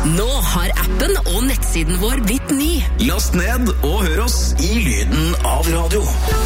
Nå har appen og nettsiden vår blitt ny. Last ned og hør oss i lyden av radio.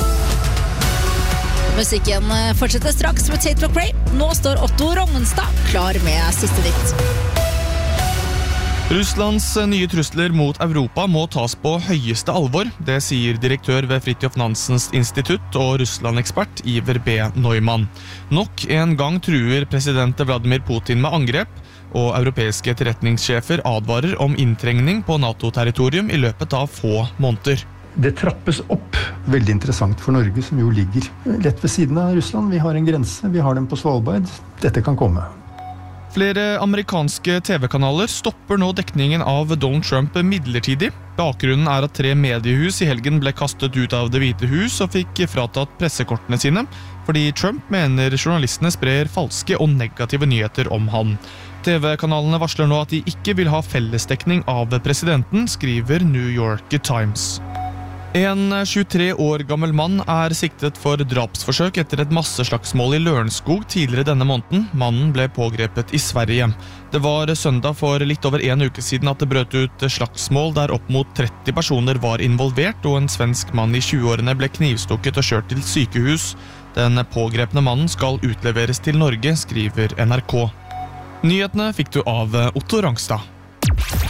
Musikken fortsetter straks med Tate McRae. Nå står Otto Rognstad klar med siste nytt. Russlands nye trusler mot Europa må tas på høyeste alvor. Det sier direktør ved Fridtjof Nansens institutt og Russland-ekspert Iver B. Neumann. Nok en gang truer president Vladimir Putin med angrep, og europeiske etterretningssjefer advarer om inntrengning på NATO-territorium i løpet av få måneder. Det trappes opp. Veldig interessant for Norge, som jo ligger lett ved siden av Russland. Vi har en grense, vi har den på Svalbard. Dette kan komme. Flere amerikanske TV-kanaler stopper nå dekningen av Donald Trump midlertidig. Bakgrunnen er at 3 mediehus i helgen ble kastet ut av Det hvite hus og fikk fratatt pressekortene sine, fordi Trump mener journalistene sprer falske og negative nyheter om han. TV-kanalene varsler nå at de ikke vil ha fellesdekning av presidenten, skriver New York Times. En 23 år gammel mann er siktet for drapsforsøk etter et masseslagsmål i Lørenskog tidligere denne måneden. Mannen ble pågrepet i Sverige. Det var søndag for litt over en uke siden at det brøt ut slagsmål der opp mot 30 personer var involvert, og en svensk mann i 20-årene ble knivstukket og kjørt til sykehus. Den pågrepne mannen skal utleveres til Norge, skriver NRK. Nyhetene fikk du av Otto Rangstad.